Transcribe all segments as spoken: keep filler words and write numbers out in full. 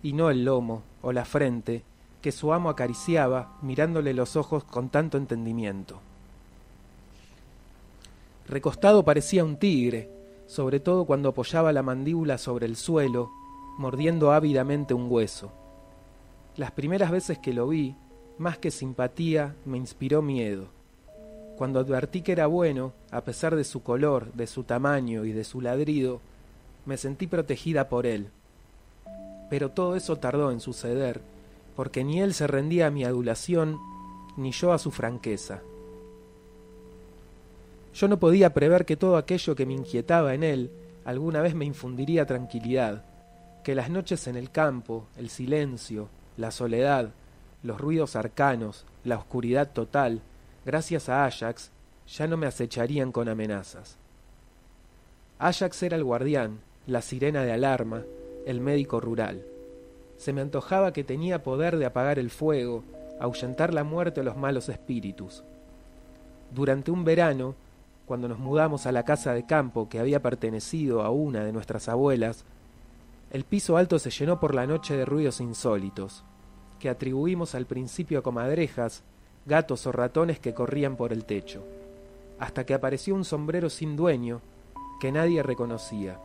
y no el lomo o la frente que su amo acariciaba mirándole los ojos con tanto entendimiento. Recostado parecía un tigre, sobre todo cuando apoyaba la mandíbula sobre el suelo, mordiendo ávidamente un hueso. Las primeras veces que lo vi, más que simpatía, me inspiró miedo. Cuando advertí que era bueno, a pesar de su color, de su tamaño y de su ladrido, me sentí protegida por él. Pero todo eso tardó en suceder, porque ni él se rendía a mi adulación, ni yo a su franqueza. Yo no podía prever que todo aquello que me inquietaba en él alguna vez me infundiría tranquilidad, que las noches en el campo, el silencio, la soledad, los ruidos arcanos, la oscuridad total, gracias a Ajax, ya no me acecharían con amenazas. Ajax era el guardián, la sirena de alarma, el médico rural. Se me antojaba que tenía poder de apagar el fuego, ahuyentar la muerte o los malos espíritus. Durante un verano, cuando nos mudamos a la casa de campo que había pertenecido a una de nuestras abuelas, el piso alto se llenó por la noche de ruidos insólitos, que atribuimos al principio a comadrejas, gatos o ratones que corrían por el techo, hasta que apareció un sombrero sin dueño que nadie reconocía.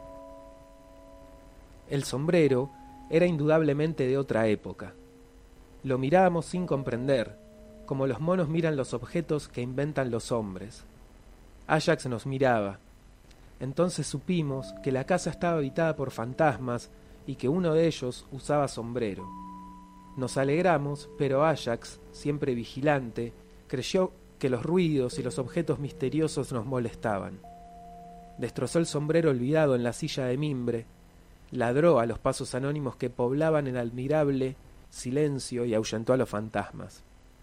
El sombrero era indudablemente de otra época. Lo mirábamos sin comprender, como los monos miran los objetos que inventan los hombres. Ajax nos miraba. Entonces supimos que la casa estaba habitada por fantasmas y que uno de ellos usaba sombrero. Nos alegramos, pero Ajax, siempre vigilante, creyó que los ruidos y los objetos misteriosos nos molestaban. Destrozó el sombrero olvidado en la silla de mimbre, ladró a los pasos anónimos que poblaban el admirable silencio y ahuyentó a los fantasmas.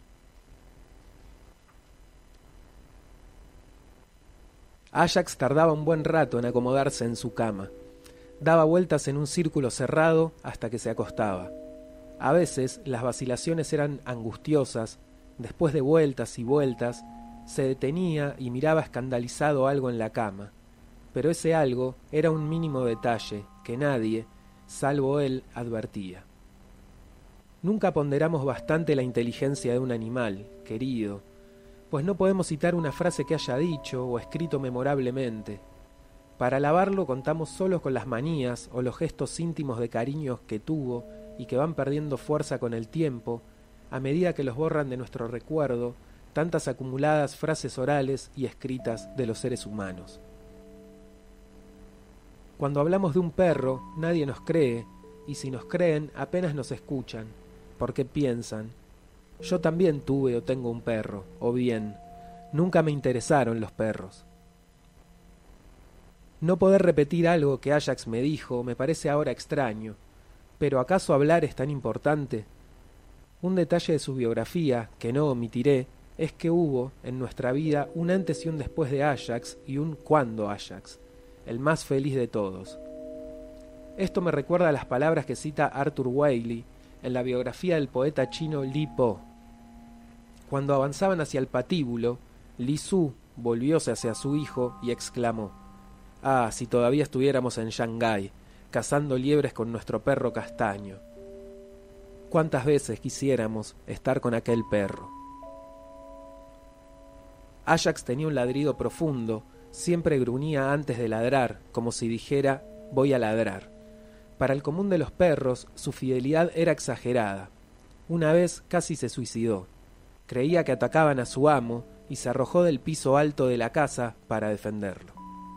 Ajax tardaba un buen rato en acomodarse en su cama. Daba vueltas en un círculo cerrado hasta que se acostaba. A veces las vacilaciones eran angustiosas. Después de vueltas y vueltas, se detenía y miraba escandalizado algo en la cama. Pero ese algo era un mínimo detalle que nadie, salvo él, advertía. Nunca ponderamos bastante la inteligencia de un animal, querido, pues no podemos citar una frase que haya dicho o escrito memorablemente. Para alabarlo contamos solo con las manías o los gestos íntimos de cariños que tuvo y que van perdiendo fuerza con el tiempo, a medida que los borran de nuestro recuerdo tantas acumuladas frases orales y escritas de los seres humanos. Cuando hablamos de un perro, nadie nos cree, y si nos creen, apenas nos escuchan, porque piensan, yo también tuve o tengo un perro, o bien, nunca me interesaron los perros. No poder repetir algo que Ajax me dijo me parece ahora extraño, pero ¿acaso hablar es tan importante? Un detalle de su biografía, que no omitiré, es que hubo, en nuestra vida, un antes y un después de Ajax y un cuando Ajax, el más feliz de todos. Esto me recuerda a las palabras que cita Arthur Waley en la biografía del poeta chino Li Po. Cuando avanzaban hacia el patíbulo, Li Su volvióse hacia su hijo y exclamó: «Ah, si todavía estuviéramos en Shanghái, cazando liebres con nuestro perro castaño. ¿Cuántas veces quisiéramos estar con aquel perro?» Ajax tenía un ladrido profundo, siempre gruñía antes de ladrar, como si dijera, voy a ladrar. Para el común de los perros, su fidelidad era exagerada. Una vez casi se suicidó. Creía que atacaban a su amo y se arrojó del piso alto de la casa para defenderlo.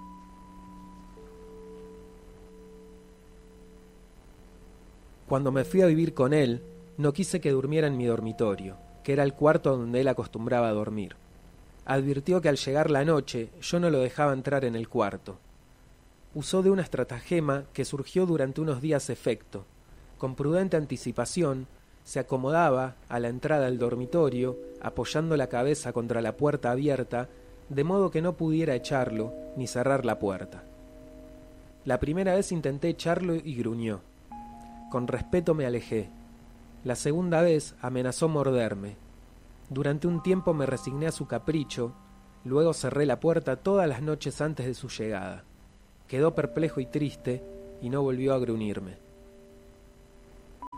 Cuando me fui a vivir con él, no quise que durmiera en mi dormitorio, que era el cuarto donde él acostumbraba a dormir. Advirtió que al llegar la noche yo no lo dejaba entrar en el cuarto. Usó de una estratagema que surgió durante unos días efecto. Con prudente anticipación, se acomodaba a la entrada del dormitorio, apoyando la cabeza contra la puerta abierta, de modo que no pudiera echarlo ni cerrar la puerta. La primera vez intenté echarlo y gruñó. Con respeto me alejé. La segunda vez amenazó morderme. Durante un tiempo me resigné a su capricho, luego cerré la puerta todas las noches antes de su llegada. Quedó perplejo y triste y no volvió a gruñirme.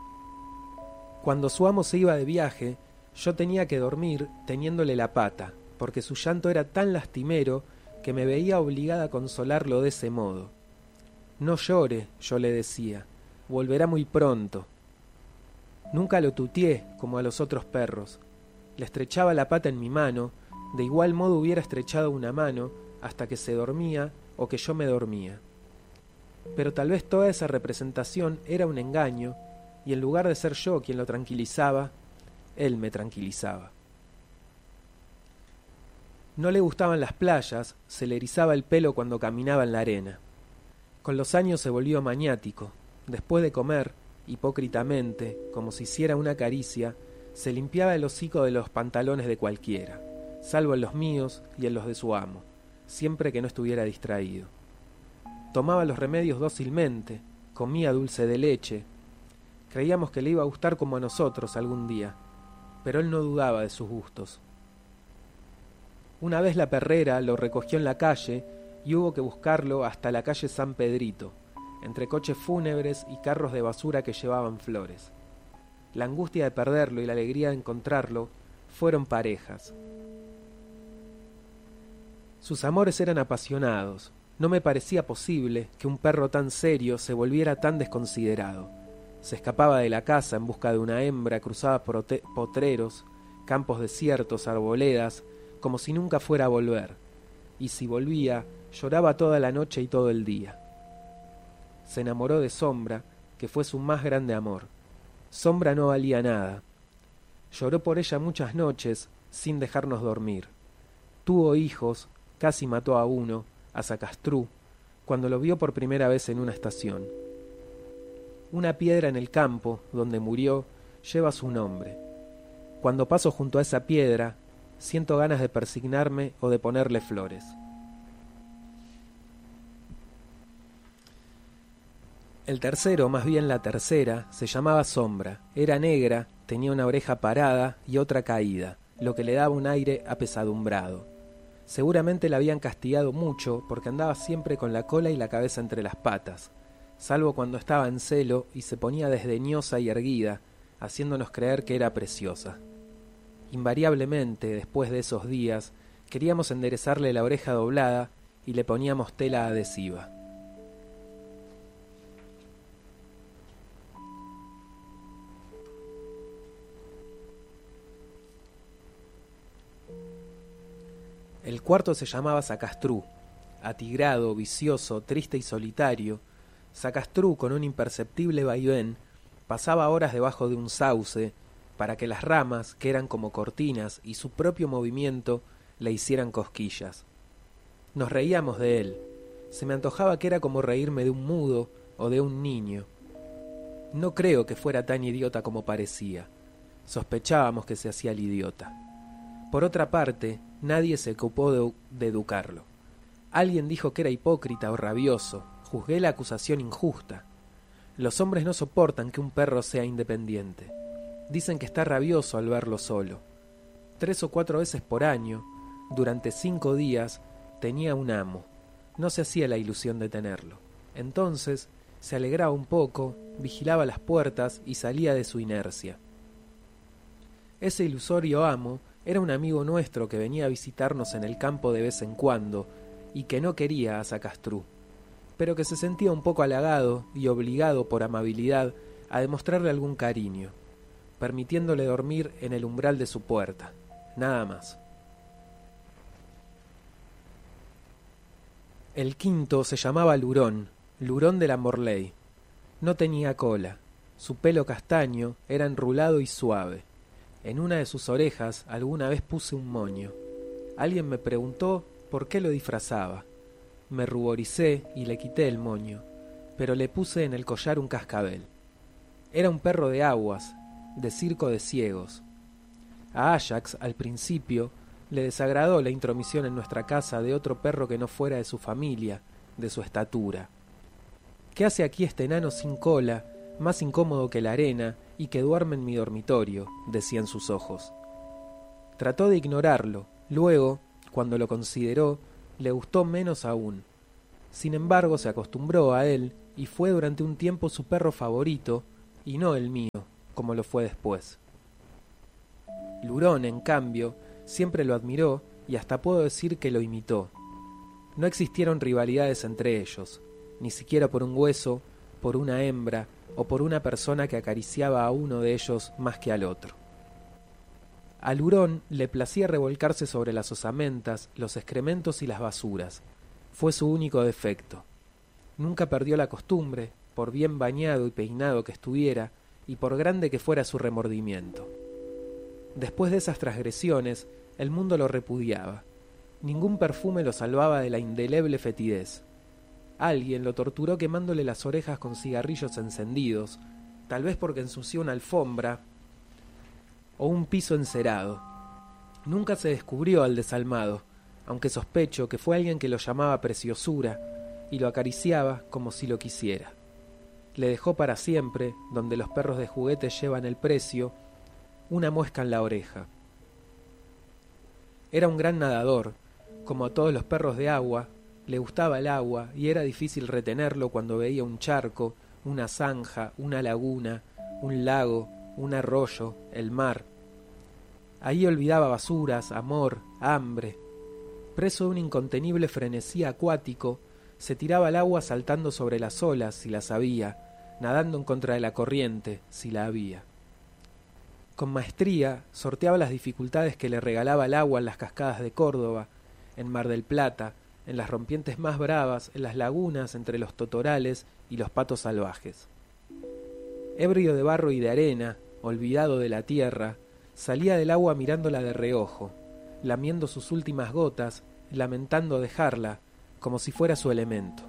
Cuando su amo se iba de viaje, yo tenía que dormir teniéndole la pata, porque su llanto era tan lastimero que me veía obligada a consolarlo de ese modo. No llore, yo le decía, volverá muy pronto. Nunca lo tuteé como a los otros perros. Le estrechaba la pata en mi mano, de igual modo hubiera estrechado una mano hasta que se dormía o que yo me dormía. Pero tal vez toda esa representación era un engaño, y en lugar de ser yo quien lo tranquilizaba, él me tranquilizaba. No le gustaban las playas, se le erizaba el pelo cuando caminaba en la arena. Con los años se volvió maniático. Después de comer, hipócritamente, como si hiciera una caricia, se limpiaba el hocico de los pantalones de cualquiera, salvo en los míos y en los de su amo, siempre que no estuviera distraído. Tomaba los remedios dócilmente, comía dulce de leche. Creíamos que le iba a gustar como a nosotros algún día, pero él no dudaba de sus gustos. Una vez la perrera lo recogió en la calle y hubo que buscarlo hasta la calle San Pedrito, entre coches fúnebres y carros de basura que llevaban flores. La angustia de perderlo y la alegría de encontrarlo fueron parejas. Sus amores eran apasionados. No me parecía posible que un perro tan serio se volviera tan desconsiderado. Se escapaba de la casa en busca de una hembra, cruzaba potreros, campos desiertos, arboledas, como si nunca fuera a volver. Y si volvía, lloraba toda la noche y todo el día. Se enamoró de Sombra, que fue su más grande amor. Sombra no valía nada. Lloró por ella muchas noches, sin dejarnos dormir. Tuvo hijos, casi mató a uno, a Sacastrú, cuando lo vio por primera vez en una estación. Una piedra en el campo, donde murió, lleva su nombre. Cuando paso junto a esa piedra, siento ganas de persignarme o de ponerle flores. El tercero, más bien la tercera, se llamaba Sombra. Era negra, tenía una oreja parada y otra caída, lo que le daba un aire apesadumbrado. Seguramente la habían castigado mucho porque andaba siempre con la cola y la cabeza entre las patas, salvo cuando estaba en celo y se ponía desdeñosa y erguida, haciéndonos creer que era preciosa. Invariablemente, después de esos días, queríamos enderezarle la oreja doblada y le poníamos tela adhesiva. El cuarto se llamaba Sacastrú, atigrado, vicioso, triste y solitario. Sacastrú, con un imperceptible vaivén, pasaba horas debajo de un sauce para que las ramas, que eran como cortinas, y su propio movimiento le hicieran cosquillas. Nos reíamos de él. Se me antojaba que era como reírme de un mudo o de un niño. No creo que fuera tan idiota como parecía. Sospechábamos que se hacía el idiota. Por otra parte, nadie se ocupó de, de educarlo. Alguien dijo que era hipócrita o rabioso. Juzgué la acusación injusta. Los hombres no soportan que un perro sea independiente. Dicen que está rabioso al verlo solo. Tres o cuatro veces por año, durante cinco días, tenía un amo. No se hacía la ilusión de tenerlo. Entonces, se alegraba un poco, vigilaba las puertas y salía de su inercia. Ese ilusorio amo era un amigo nuestro que venía a visitarnos en el campo de vez en cuando y que no quería a Sacastrú, pero que se sentía un poco halagado y obligado por amabilidad a demostrarle algún cariño, permitiéndole dormir en el umbral de su puerta, nada más. El quinto se llamaba Lurón, Lurón de la Morley. No tenía cola, su pelo castaño era enrulado y suave. En una de sus orejas alguna vez puse un moño. Alguien me preguntó por qué lo disfrazaba. Me ruboricé y le quité el moño, pero le puse en el collar un cascabel. Era un perro de aguas, de circo de ciegos. A Ajax, al principio, le desagradó la intromisión en nuestra casa de otro perro que no fuera de su familia, de su estatura. ¿Qué hace aquí este enano sin cola, más incómodo que la arena, y que duerme en mi dormitorio?, decían sus ojos. Trató de ignorarlo. Luego, cuando lo consideró, le gustó menos aún. Sin embargo, se acostumbró a él y fue durante un tiempo su perro favorito, y no el mío, como lo fue después. Lurón, en cambio, siempre lo admiró y hasta puedo decir que lo imitó. No existieron rivalidades entre ellos, ni siquiera por un hueso, por una hembra o por una persona que acariciaba a uno de ellos más que al otro. A Lurón le placía revolcarse sobre las osamentas, los excrementos y las basuras. Fue su único defecto. Nunca perdió la costumbre, por bien bañado y peinado que estuviera, y por grande que fuera su remordimiento. Después de esas transgresiones, el mundo lo repudiaba. Ningún perfume lo salvaba de la indeleble fetidez. Alguien lo torturó quemándole las orejas con cigarrillos encendidos, tal vez porque ensució una alfombra o un piso encerado. Nunca se descubrió al desalmado, aunque sospecho que fue alguien que lo llamaba preciosura y lo acariciaba como si lo quisiera. Le dejó para siempre, donde los perros de juguete llevan el precio, una muesca en la oreja. Era un gran nadador. Como a todos los perros de agua, le gustaba el agua y era difícil retenerlo cuando veía un charco, una zanja, una laguna, un lago, un arroyo, el mar. Ahí olvidaba basuras, amor, hambre. Preso de un incontenible frenesí acuático, se tiraba al agua saltando sobre las olas, si las había, nadando en contra de la corriente, si la había. Con maestría sorteaba las dificultades que le regalaba el agua en las cascadas de Córdoba, en Mar del Plata, en las rompientes más bravas, en las lagunas entre los totorales y los patos salvajes. Ebrio de barro y de arena, olvidado de la tierra, salía del agua mirándola de reojo, lamiendo sus últimas gotas, lamentando dejarla, como si fuera su elemento.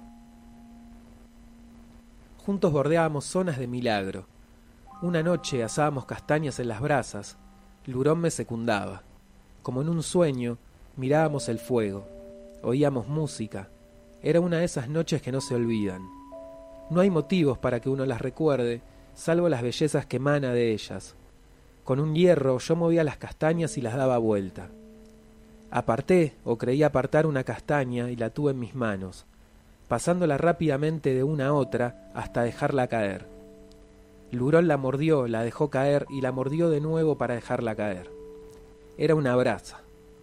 Juntos bordeábamos zonas de milagro. Una noche asábamos castañas en las brasas. Lurón me secundaba. Como en un sueño, mirábamos el fuego. Oíamos música. Era una de esas noches que no se olvidan. No hay motivos para que uno las recuerde, salvo las bellezas que emana de ellas. Con un hierro yo movía las castañas y las daba vuelta. Aparté, o creí apartar una castaña y la tuve en mis manos, pasándola rápidamente de una a otra hasta dejarla caer. Lurón la mordió, la dejó caer y la mordió de nuevo para dejarla caer. Era una brasa.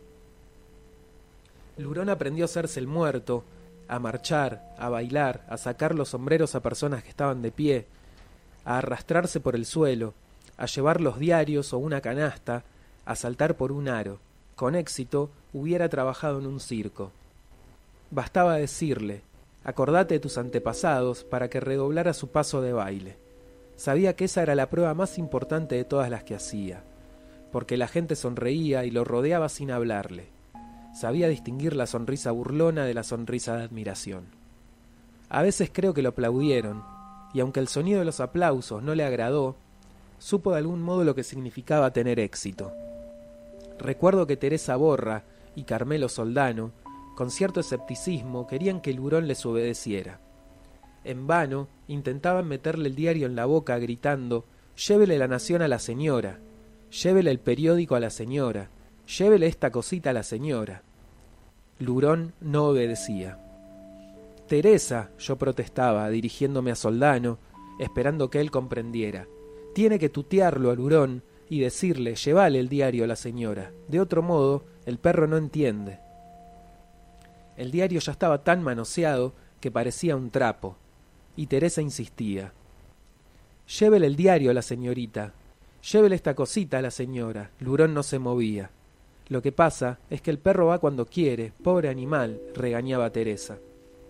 Lurón aprendió a hacerse el muerto, a marchar, a bailar, a sacar los sombreros a personas que estaban de pie, a arrastrarse por el suelo, a llevar los diarios o una canasta, a saltar por un aro. Con éxito hubiera trabajado en un circo. Bastaba decirle: acordate de tus antepasados, para que redoblara su paso de baile. Sabía que esa era la prueba más importante de todas las que hacía, porque la gente sonreía y lo rodeaba sin hablarle. Sabía distinguir la sonrisa burlona de la sonrisa de admiración. A veces creo que lo aplaudieron, y aunque el sonido de los aplausos no le agradó, supo de algún modo lo que significaba tener éxito. Recuerdo que Teresa Borra y Carmelo Soldano, con cierto escepticismo, querían que Lurón les obedeciera. En vano intentaban meterle el diario en la boca gritando: llévele la Nación a la señora, llévele el periódico a la señora, llévele esta cosita a la señora. Lurón no obedecía. Teresa, yo protestaba, dirigiéndome a Soldano, esperando que él comprendiera. Tiene que tutearlo a Lurón y decirle: llévale el diario a la señora. De otro modo, el perro no entiende. El diario ya estaba tan manoseado que parecía un trapo, y Teresa insistía: llévele el diario a la señorita, llévele esta cosita a la señora. Lurón no se movía. Lo que pasa es que el perro va cuando quiere, pobre animal, regañaba Teresa.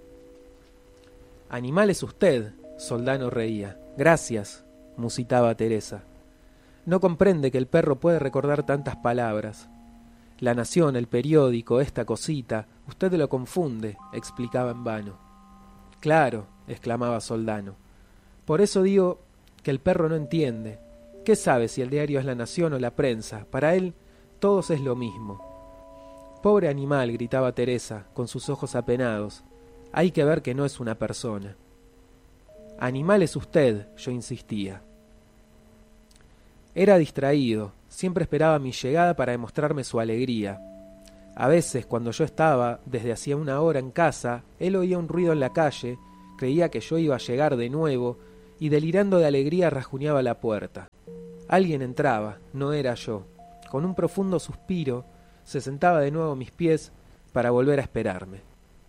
Animal es usted, Soldano reía. Gracias, musitaba Teresa. No comprende que el perro puede recordar tantas palabras. La Nación, el periódico, esta cosita, usted lo confunde, explicaba en vano. Claro, exclamaba Soldano. Por eso digo que el perro no entiende. ¿Qué sabe si el diario es La Nación o la prensa? Para él, todos es lo mismo. Pobre animal, gritaba Teresa, con sus ojos apenados. Hay que ver que no es una persona. Animal es usted, yo insistía. Era distraído, siempre esperaba mi llegada para demostrarme su alegría. A veces, cuando yo estaba, desde hacía una hora en casa, él oía un ruido en la calle, creía que yo iba a llegar de nuevo, y delirando de alegría rajuñaba la puerta. Alguien entraba, no era yo. Con un profundo suspiro, se sentaba de nuevo a mis pies para volver a esperarme.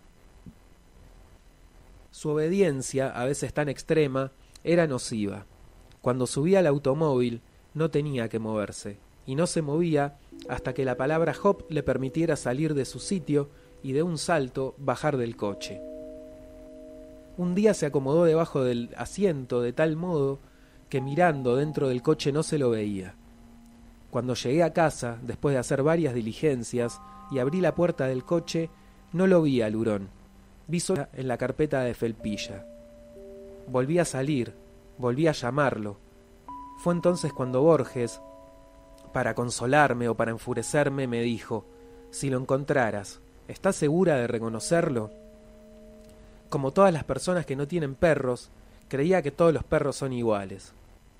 Su obediencia, a veces tan extrema, era nociva. Cuando subía al automóvil, no tenía que moverse, y no se movía hasta que la palabra hop le permitiera salir de su sitio y de un salto bajar del coche. Un día se acomodó debajo del asiento de tal modo que mirando dentro del coche no se lo veía. Cuando llegué a casa, después de hacer varias diligencias, y abrí la puerta del coche, no lo vi al hurón. Vi sola en la carpeta de felpilla. Volví a salir, volví a llamarlo. Fue entonces cuando Borges, para consolarme o para enfurecerme, me dijo: si lo encontraras, ¿estás segura de reconocerlo? Como todas las personas que no tienen perros, creía que todos los perros son iguales.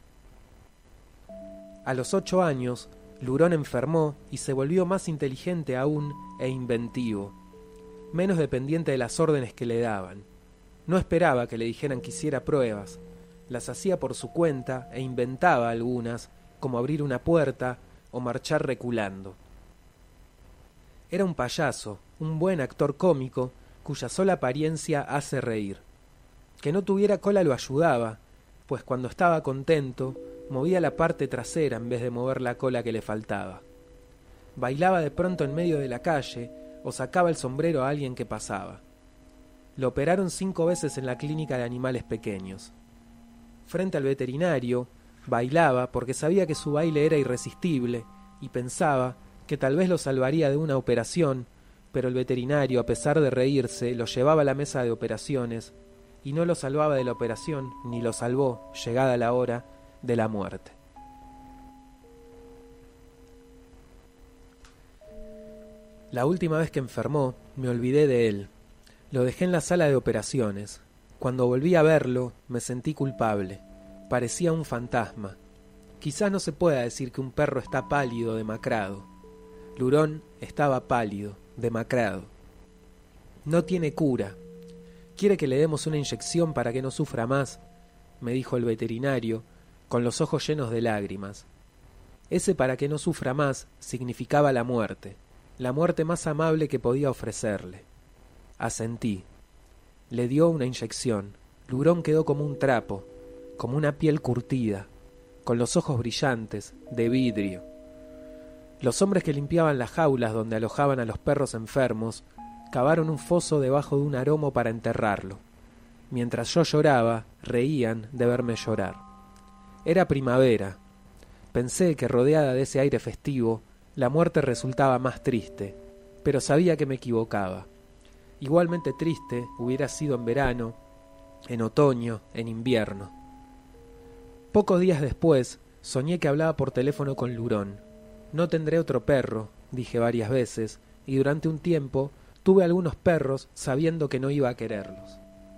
A los ocho años, Lurón enfermó y se volvió más inteligente aún e inventivo, menos dependiente de las órdenes que le daban. No esperaba que le dijeran que hiciera pruebas, las hacía por su cuenta e inventaba algunas, como abrir una puerta o marchar reculando. Era un payaso, un buen actor cómico, cuya sola apariencia hace reír. Que no tuviera cola lo ayudaba, pues cuando estaba contento, movía la parte trasera en vez de mover la cola que le faltaba. Bailaba de pronto en medio de la calle o sacaba el sombrero a alguien que pasaba. Lo operaron cinco veces en la clínica de animales pequeños. Frente al veterinario, bailaba porque sabía que su baile era irresistible y pensaba que tal vez lo salvaría de una operación, pero el veterinario, a pesar de reírse, lo llevaba a la mesa de operaciones y no lo salvaba de la operación, ni lo salvó, llegada la hora, de la muerte. La última vez que enfermó, me olvidé de él. Lo dejé en la sala de operaciones. Cuando volví a verlo, me sentí culpable. Parecía un fantasma. Quizás no se pueda decir que un perro está pálido, demacrado. Lurón estaba pálido, demacrado. No tiene cura. ¿Quiere que le demos una inyección para que no sufra más?, me dijo el veterinario, con los ojos llenos de lágrimas. Ese para que no sufra más significaba la muerte, la muerte más amable que podía ofrecerle. Asentí. Le dio una inyección. Lurón quedó como un trapo, como una piel curtida, con los ojos brillantes, de vidrio. Los hombres que limpiaban las jaulas donde alojaban a los perros enfermos cavaron un foso debajo de un aromo para enterrarlo. Mientras yo lloraba, reían de verme llorar. Era primavera. Pensé que rodeada de ese aire festivo, la muerte resultaba más triste, pero sabía que me equivocaba. Igualmente triste hubiera sido en verano, en otoño, en invierno. Pocos días después, soñé que hablaba por teléfono con Lurón. No tendré otro perro, dije varias veces, y durante un tiempo tuve algunos perros sabiendo que no iba a quererlos.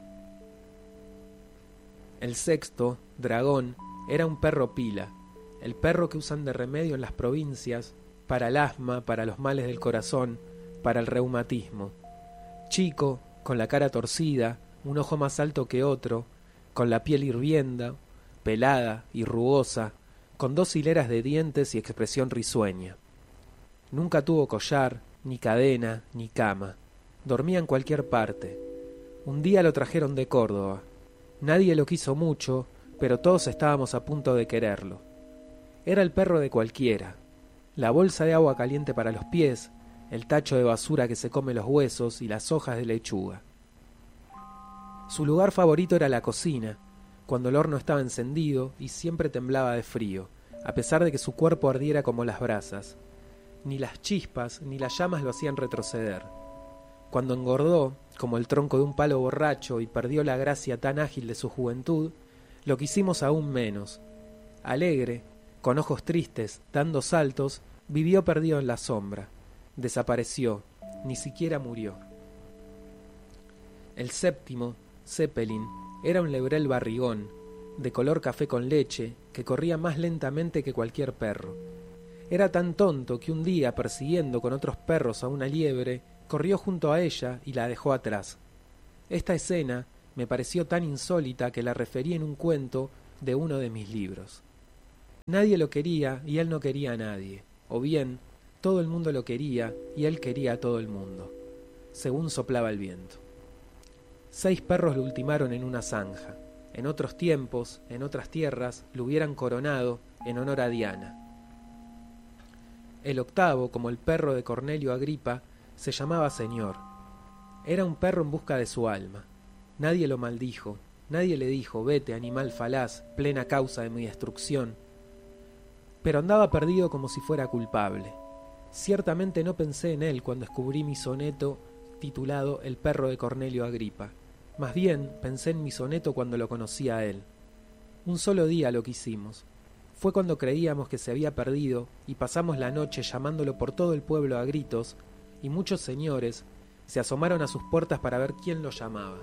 El sexto, Dragón, era un perro pila, el perro que usan de remedio en las provincias para el asma, para los males del corazón, para el reumatismo. Chico, con la cara torcida, un ojo más alto que otro, con la piel hirvienda, pelada y rugosa, con dos hileras de dientes y expresión risueña. Nunca tuvo collar, ni cadena, ni cama. Dormía en cualquier parte. Un día lo trajeron de Córdoba. Nadie lo quiso mucho, pero todos estábamos a punto de quererlo. Era el perro de cualquiera. La bolsa de agua caliente para los pies, el tacho de basura que se come los huesos y las hojas de lechuga. Su lugar favorito era la cocina, cuando el horno estaba encendido y siempre temblaba de frío, a pesar de que su cuerpo ardiera como las brasas. Ni las chispas ni las llamas lo hacían retroceder. Cuando engordó, como el tronco de un palo borracho, y perdió la gracia tan ágil de su juventud, lo quisimos aún menos. Alegre, con ojos tristes, dando saltos, vivió perdido en la sombra. Desapareció, ni siquiera murió. El séptimo, Zeppelin, era un lebrel barrigón, de color café con leche, que corría más lentamente que cualquier perro. Era tan tonto que un día, persiguiendo con otros perros a una liebre, corrió junto a ella y la dejó atrás. Esta escena me pareció tan insólita que la referí en un cuento de uno de mis libros. Nadie lo quería y él no quería a nadie, o bien, todo el mundo lo quería y él quería a todo el mundo, según soplaba el viento. Seis perros lo ultimaron en una zanja. En otros tiempos, en otras tierras, lo hubieran coronado en honor a Diana. El octavo, como el perro de Cornelio Agripa, se llamaba Señor. Era un perro en busca de su alma. Nadie lo maldijo, nadie le dijo, vete, animal falaz, plena causa de mi destrucción. Pero andaba perdido como si fuera culpable. Ciertamente no pensé en él cuando descubrí mi soneto titulado El perro de Cornelio Agripa. Más bien pensé en mi soneto cuando lo conocí a él. Un solo día lo quisimos. Fue cuando creíamos que se había perdido y pasamos la noche llamándolo por todo el pueblo a gritos, y muchos señores se asomaron a sus puertas para ver quién lo llamaba.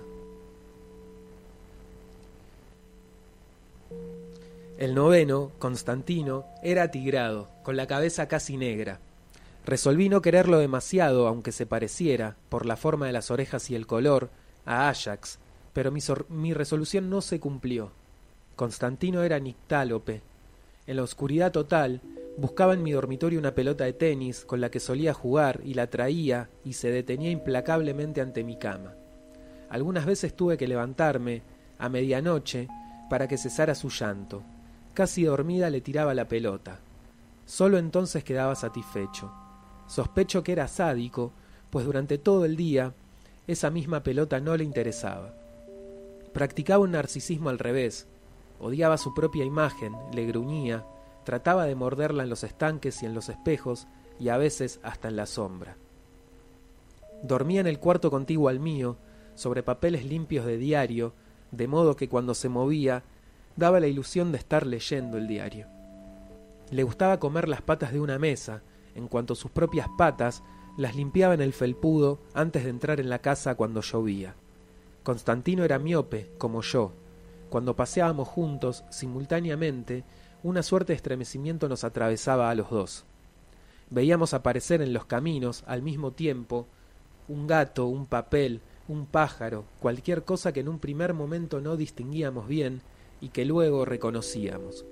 El noveno, Constantino, era atigrado, con la cabeza casi negra. Resolví no quererlo demasiado, aunque se pareciera, por la forma de las orejas y el color, a Áyax, pero mi, mi resolución no se cumplió. Constantino era nictálope. En la oscuridad total, buscaba en mi dormitorio una pelota de tenis con la que solía jugar y la traía y se detenía implacablemente ante mi cama. Algunas veces tuve que levantarme, a medianoche, para que cesara su llanto. Casi dormida le tiraba la pelota. Solo entonces quedaba satisfecho. Sospecho que era sádico, pues durante todo el día esa misma pelota no le interesaba. Practicaba un narcisismo al revés. Odiaba su propia imagen, le gruñía, trataba de morderla en los estanques y en los espejos, y a veces hasta en la sombra. Dormía en el cuarto contiguo al mío, sobre papeles limpios de diario, de modo que cuando se movía, daba la ilusión de estar leyendo el diario. Le gustaba comer las patas de una mesa, en cuanto sus propias patas las limpiaba en el felpudo antes de entrar en la casa cuando llovía. Constantino era miope, como yo. Cuando paseábamos juntos, simultáneamente, una suerte de estremecimiento nos atravesaba a los dos. Veíamos aparecer en los caminos, al mismo tiempo, un gato, un papel, un pájaro, cualquier cosa que en un primer momento no distinguíamos bien y que luego reconocíamos.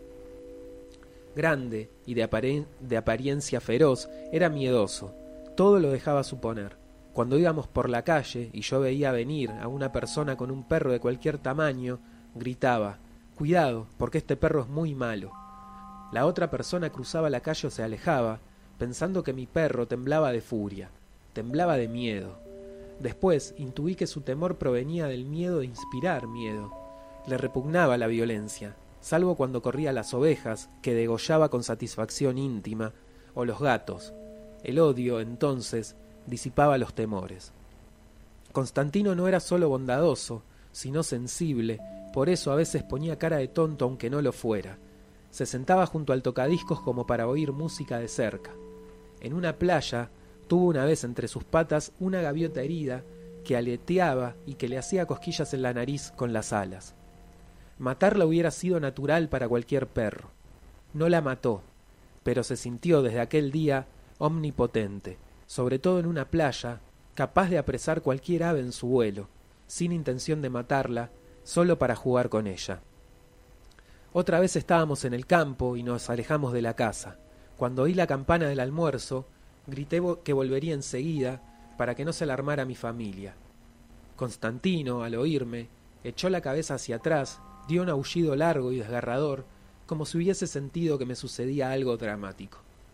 Grande y de, aparen- de apariencia feroz, era miedoso. Todo lo dejaba suponer. Cuando íbamos por la calle y yo veía venir a una persona con un perro de cualquier tamaño, gritaba, «Cuidado, porque este perro es muy malo». La otra persona cruzaba la calle o se alejaba, pensando que mi perro temblaba de furia, temblaba de miedo. Después intuí que su temor provenía del miedo de inspirar miedo. Le repugnaba la violencia, salvo cuando corría las ovejas, que degollaba con satisfacción íntima, o los gatos. El odio, entonces, disipaba los temores. Constantino no era solo bondadoso, sino sensible, por eso a veces ponía cara de tonto aunque no lo fuera. Se sentaba junto al tocadiscos como para oír música de cerca. En una playa tuvo una vez entre sus patas una gaviota herida que aleteaba y que le hacía cosquillas en la nariz con las alas. Matarla hubiera sido natural para cualquier perro. No la mató, pero se sintió desde aquel día omnipotente, sobre todo en una playa, capaz de apresar cualquier ave en su vuelo, sin intención de matarla, solo para jugar con ella. Otra vez estábamos en el campo y nos alejamos de la casa. Cuando oí la campana del almuerzo, grité que volvería enseguida para que no se alarmara mi familia. Constantino, al oírme, echó la cabeza hacia atrás, dio un aullido largo y desgarrador, como si hubiese sentido que me sucedía algo dramático.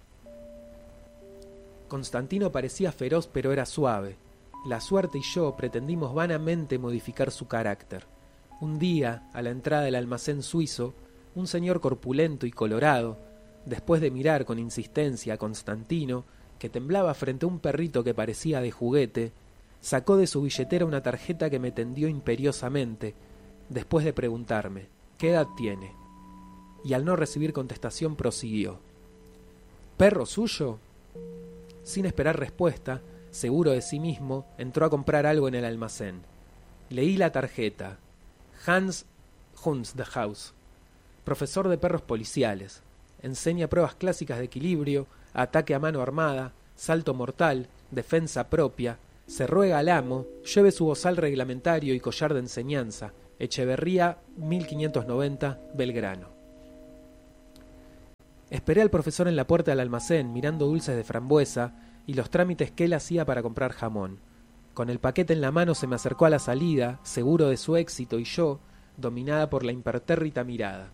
Constantino parecía feroz pero era suave. La suerte y yo pretendimos vanamente modificar su carácter. Un día, a la entrada del almacén suizo, un señor corpulento y colorado, después de mirar con insistencia a Constantino, que temblaba frente a un perrito que parecía de juguete, sacó de su billetera una tarjeta que me tendió imperiosamente, después de preguntarme ¿qué edad tiene? Y al no recibir contestación prosiguió: ¿Perro suyo? Sin esperar respuesta, seguro de sí mismo, entró a comprar algo en el almacén. Leí la tarjeta. Hans Hundshaus, profesor de perros policiales. Enseña pruebas clásicas de equilibrio, ataque a mano armada, salto mortal, defensa propia. Se ruega al amo, lleve su bozal reglamentario y collar de enseñanza. Echeverría, mil quinientos noventa, Belgrano. Esperé al profesor en la puerta del almacén, mirando dulces de frambuesa y los trámites que él hacía para comprar jamón. Con el paquete en la mano se me acercó a la salida, seguro de su éxito, y yo, dominada por la impertérrita mirada.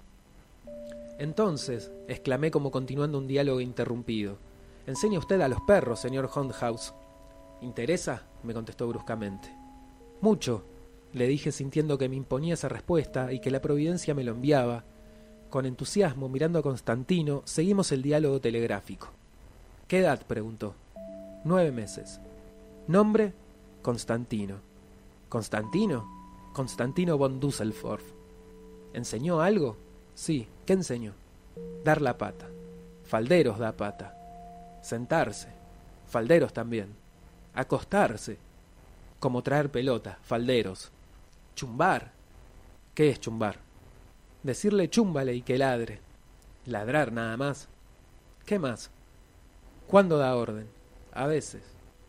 Entonces, exclamé como continuando un diálogo interrumpido, «Enseña usted a los perros, señor Houndhouse». «¿Interesa?», me contestó bruscamente. «Mucho», le dije sintiendo que me imponía esa respuesta y que la providencia me lo enviaba. Con entusiasmo, mirando a Constantino, seguimos el diálogo telegráfico. «¿Qué edad?», preguntó. «Nueve meses». «¿Nombre?». «Constantino». «¿Constantino?». «Constantino von Düsseldorf». «¿Enseñó algo?». «Sí». «¿Qué enseñó?». «Dar la pata». «Falderos da pata». «Sentarse». «Falderos también». «Acostarse». «Como traer pelota». «Falderos». «Chumbar». «¿Qué es chumbar?». «Decirle chúmbale y que ladre». «Ladrar nada más». «¿Qué más?». «¿Cuándo da orden?». «A veces».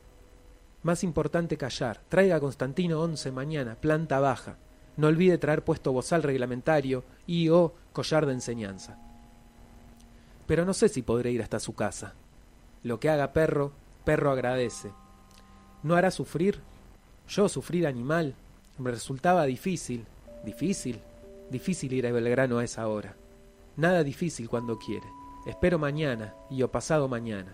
«Más importante callar. Traiga a Constantino once mañana, planta baja. No olvide traer puesto bozal reglamentario y o collar de enseñanza». «Pero no sé si podré ir hasta su casa». «Lo que haga perro, perro agradece». «¿No hará sufrir?». «Yo sufrir, animal». Me resultaba difícil. ¿Difícil? Difícil ir a Belgrano a esa hora. Nada difícil cuando quiere. Espero mañana y o pasado mañana.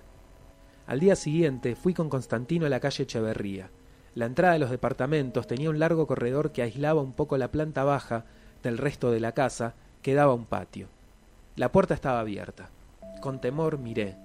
Al día siguiente fui con Constantino a la calle Echeverría. La entrada de los departamentos tenía un largo corredor que aislaba un poco la planta baja del resto de la casa, que daba a un patio. La puerta estaba abierta. Con temor miré.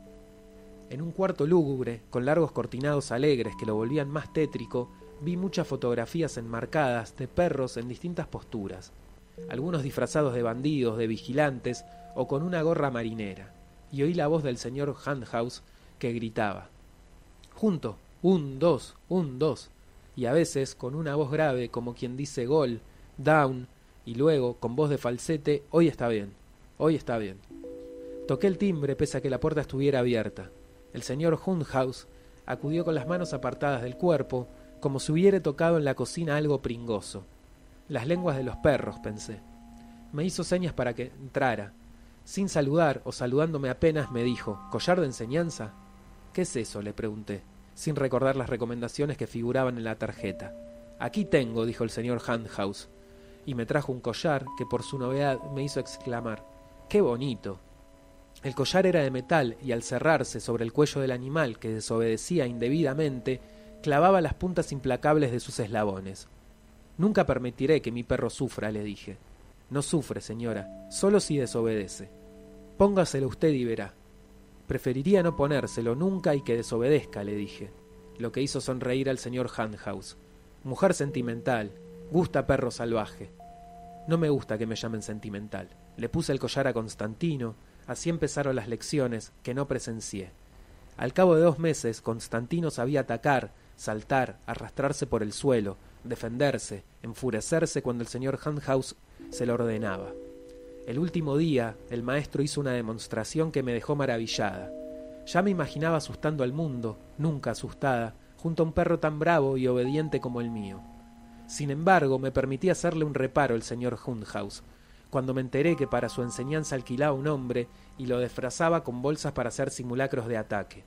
En un cuarto lúgubre, con largos cortinados alegres que lo volvían más tétrico, vi muchas fotografías enmarcadas de perros en distintas posturas, algunos disfrazados de bandidos, de vigilantes o con una gorra marinera, y oí la voz del señor Houndhouse que gritaba: «Junto, un, dos, un, dos», y a veces con una voz grave como quien dice gol, down, y luego con voz de falsete: «Hoy está bien, hoy está bien». Toqué el timbre pese a que la puerta estuviera abierta. El señor Houndhouse acudió con las manos apartadas del cuerpo, como si hubiera tocado en la cocina algo pringoso. Las lenguas de los perros, pensé. Me hizo señas para que entrara. Sin saludar, o saludándome apenas, me dijo: «¿Collar de enseñanza?». «¿Qué es eso?», le pregunté, sin recordar las recomendaciones que figuraban en la tarjeta. «Aquí tengo», dijo el señor Houndhouse, y me trajo un collar que por su novedad me hizo exclamar: «¡Qué bonito!». El collar era de metal y al cerrarse sobre el cuello del animal, que desobedecía indebidamente, clavaba las puntas implacables de sus eslabones. «Nunca permitiré que mi perro sufra», le dije. «No sufre, señora, solo si desobedece. Póngaselo usted y verá». «Preferiría no ponérselo nunca y que desobedezca», le dije, lo que hizo sonreír al señor Houndhouse. «Mujer sentimental, gusta perro salvaje». «No me gusta que me llamen sentimental». Le puse el collar a Constantino. Así empezaron las lecciones que no presencié. Al cabo de dos meses, Constantino sabía atacar, saltar, arrastrarse por el suelo, defenderse, enfurecerse cuando el señor Houndhouse se lo ordenaba. El último día, el maestro hizo una demostración que me dejó maravillada. Ya me imaginaba asustando al mundo, nunca asustada, junto a un perro tan bravo y obediente como el mío. Sin embargo, me permití hacerle un reparo el señor Houndhouse, cuando me enteré que para su enseñanza alquilaba un hombre y lo disfrazaba con bolsas para hacer simulacros de ataque.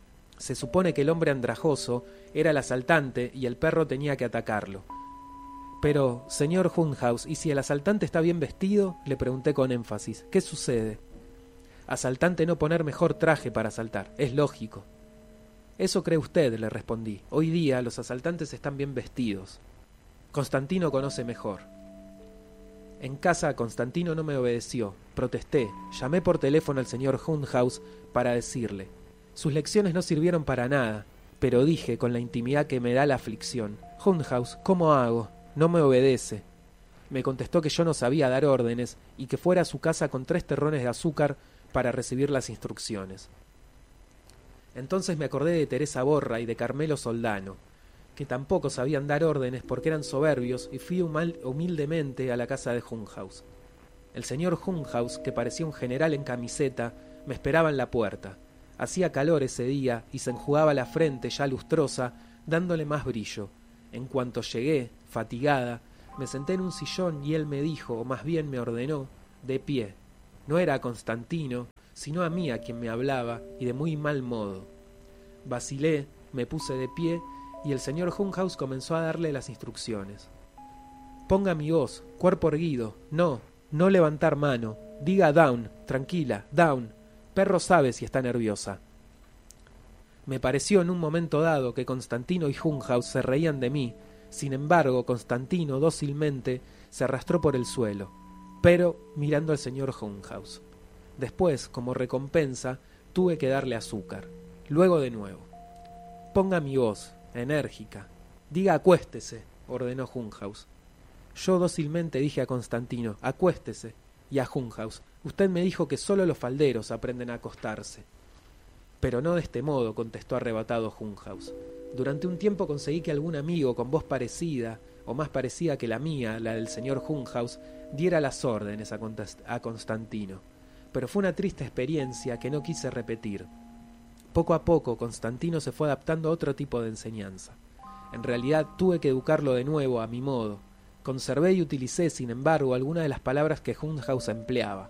Se supone que el hombre andrajoso era el asaltante y el perro tenía que atacarlo. «Pero, señor Houndhouse, ¿y si el asaltante está bien vestido?», le pregunté con énfasis. «¿Qué sucede?». «Asaltante no poner mejor traje para asaltar, es lógico». «Eso cree usted», le respondí. «Hoy día los asaltantes están bien vestidos». Constantino conoce mejor. En casa Constantino no me obedeció. Protesté. Llamé por teléfono al señor Houndhouse para decirle. Sus lecciones no sirvieron para nada, pero dije con la intimidad que me da la aflicción: «Houndhouse, ¿cómo hago? No me obedece». Me contestó que yo no sabía dar órdenes y que fuera a su casa con tres terrones de azúcar para recibir las instrucciones. Entonces me acordé de Teresa Borra y de Carmelo Soldano, que tampoco sabían dar órdenes porque eran soberbios, y fui humildemente a la casa de Houndhouse. El señor Houndhouse, que parecía un general en camiseta, me esperaba en la puerta. Hacía calor ese día y se enjugaba la frente ya lustrosa, dándole más brillo. En cuanto llegué, fatigada, me senté en un sillón y él me dijo, o más bien me ordenó, de pie. No era Constantino, sino a mí a quien me hablaba, y de muy mal modo. Vacilé, me puse de pie, y el señor Hunhouse comenzó a darle las instrucciones. Ponga mi voz, cuerpo erguido, no, no levantar mano, diga down, tranquila, down, perro sabe si está nerviosa. Me pareció en un momento dado que Constantino y Hunhouse se reían de mí. Sin embargo, Constantino dócilmente se arrastró por el suelo, pero mirando al señor Hunhouse. Después, como recompensa, tuve que darle azúcar. Luego de nuevo. Ponga mi voz, enérgica. Diga acuéstese, ordenó Hunhouse. Yo dócilmente dije a Constantino, acuéstese, y a Hunhouse, usted me dijo que solo los falderos aprenden a acostarse. Pero no de este modo, contestó arrebatado Hunhouse. Durante un tiempo conseguí que algún amigo con voz parecida, o más parecida que la mía, la del señor Hunhouse, diera las órdenes a, a Constantino. Pero fue una triste experiencia que no quise repetir. Poco a poco Constantino se fue adaptando a otro tipo de enseñanza. En realidad tuve que educarlo de nuevo a mi modo. Conservé y utilicé, sin embargo, algunas de las palabras que Hunhouse empleaba.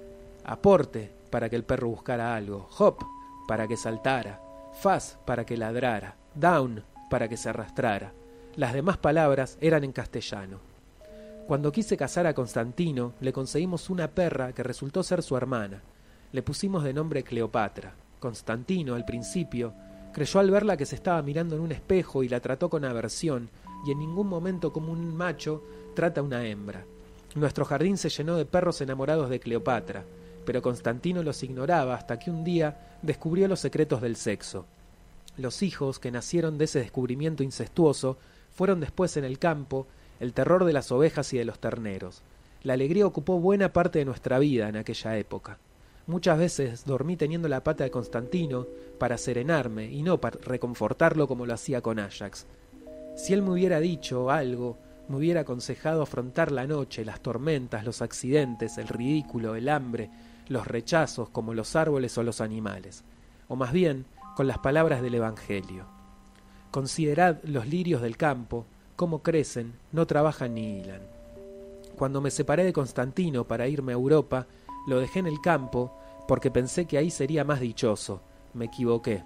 Aporte, para que el perro buscara algo. Hop, para que saltara. Faz, para que ladrara. Down, para que se arrastrara. Las demás palabras eran en castellano. Cuando quise casar a Constantino, le conseguimos una perra que resultó ser su hermana. Le pusimos de nombre Cleopatra. Constantino, al principio, creyó al verla que se estaba mirando en un espejo y la trató con aversión, y en ningún momento como un macho trata a una hembra. Nuestro jardín se llenó de perros enamorados de Cleopatra, pero Constantino los ignoraba hasta que un día descubrió los secretos del sexo. Los hijos que nacieron de ese descubrimiento incestuoso fueron después en el campo el terror de las ovejas y de los terneros. La alegría ocupó buena parte de nuestra vida en aquella época. Muchas veces dormí teniendo la pata de Constantino para serenarme y no para reconfortarlo como lo hacía con Ajax. Si él me hubiera dicho algo, me hubiera aconsejado afrontar la noche, las tormentas, los accidentes, el ridículo, el hambre, los rechazos como los árboles o los animales, o más bien con las palabras del Evangelio. Considerad los lirios del campo, cómo crecen, no trabajan ni hilan. Cuando me separé de Constantino para irme a Europa, lo dejé en el campo porque pensé que ahí sería más dichoso. Me equivoqué.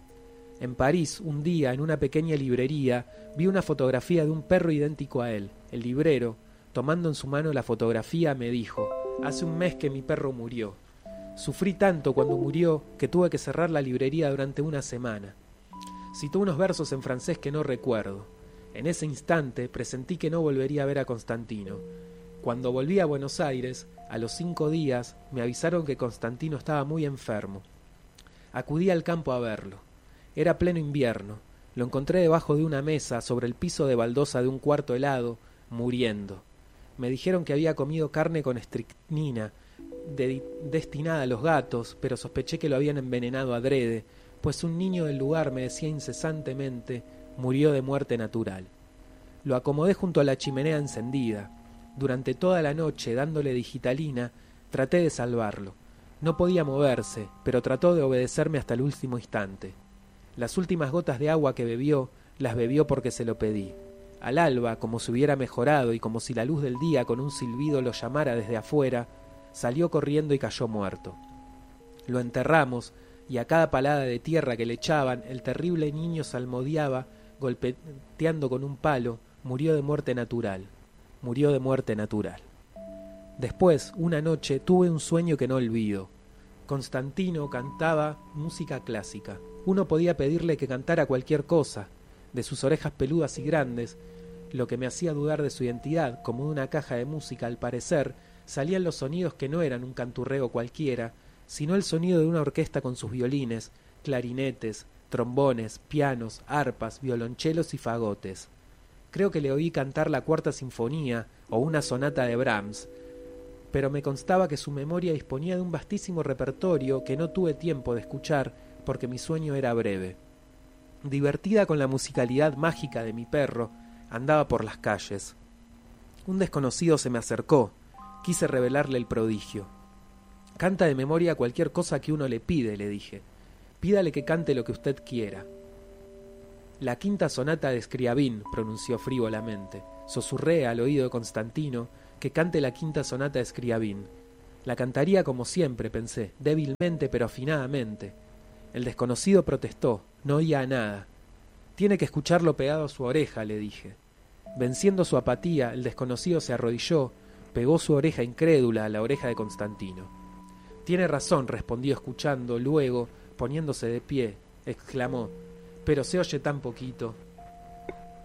En París, un día, en una pequeña librería, vi una fotografía de un perro idéntico a él. El librero, tomando en su mano la fotografía, me dijo: «Hace un mes que mi perro murió. Sufrí tanto cuando murió que tuve que cerrar la librería durante una semana». Citó unos versos en francés que no recuerdo. En ese instante presentí que no volvería a ver a Constantino. Cuando volví a Buenos Aires, a los cinco días, me avisaron que Constantino estaba muy enfermo. Acudí al campo a verlo. Era pleno invierno. Lo encontré debajo de una mesa, sobre el piso de baldosa de un cuarto helado, muriendo. Me dijeron que había comido carne con estricnina, de, destinada a los gatos, pero sospeché que lo habían envenenado adrede, pues un niño del lugar me decía incesantemente: murió de muerte natural. Lo acomodé junto a la chimenea encendida. Durante toda la noche, dándole digitalina, traté de salvarlo. No podía moverse, pero trató de obedecerme hasta el último instante. Las últimas gotas de agua que bebió, las bebió porque se lo pedí. Al alba, como si hubiera mejorado y como si la luz del día con un silbido lo llamara desde afuera, salió corriendo y cayó muerto. Lo enterramos, y a cada palada de tierra que le echaban, el terrible niño salmodiaba, golpeteando con un palo. Murió de muerte natural. Murió de muerte natural. Después, una noche, tuve un sueño que no olvido. Constantino cantaba música clásica. Uno podía pedirle que cantara cualquier cosa. De sus orejas peludas y grandes, lo que me hacía dudar de su identidad, como de una caja de música, al parecer, salían los sonidos que no eran un canturreo cualquiera, sino el sonido de una orquesta con sus violines, clarinetes, trombones, pianos, arpas, violonchelos y fagotes. Creo que le oí cantar la cuarta sinfonía o una sonata de Brahms, pero me constaba que su memoria disponía de un vastísimo repertorio que no tuve tiempo de escuchar porque mi sueño era breve. Divertida con la musicalidad mágica de mi perro, andaba por las calles. Un desconocido se me acercó. Quise revelarle el prodigio. «Canta de memoria cualquier cosa que uno le pide», le dije. «Pídale que cante lo que usted quiera». «La quinta sonata de Scriabin», pronunció frívolamente. Susurré al oído de Constantino que cante la quinta sonata de Scriabin. La cantaría como siempre, pensé, débilmente pero afinadamente. El desconocido protestó, no oía nada. Tiene que escucharlo pegado a su oreja, le dije. Venciendo su apatía, el desconocido se arrodilló, pegó su oreja incrédula a la oreja de Constantino. Tiene razón, respondió escuchando, luego, poniéndose de pie, exclamó, pero se oye tan poquito.